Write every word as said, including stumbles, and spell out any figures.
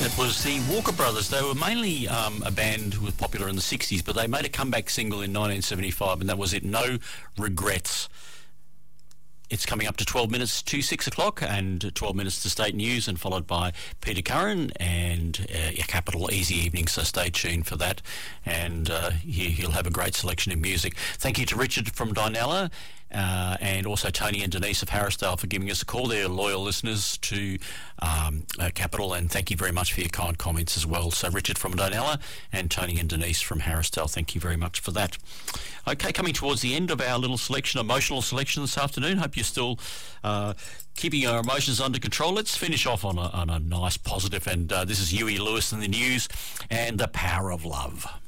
It was the Walker Brothers. They were mainly um, a band who was popular in the sixties, but they made a comeback single in nineteen seventy-five, and that was it, No Regrets. It's coming up to twelve minutes to six o'clock and twelve minutes to state news, and followed by Peter Curran and uh, a Capital Easy Evening, so stay tuned for that. And uh, he, he'll have a great selection of music. Thank you to Richard from Dinella, uh, and also Tony and Denise of Harrisdale for giving us a call. They're loyal listeners to um, uh, Capital, and thank you very much for your kind comments as well. So Richard from Dinella and Tony and Denise from Harrisdale, thank you very much for that. Okay, coming towards the end of our little selection, emotional selection this afternoon. Hope you're still uh, keeping your emotions under control. Let's finish off on a, on a nice positive, and uh, this is Huey Lewis in the news and The Power of Love.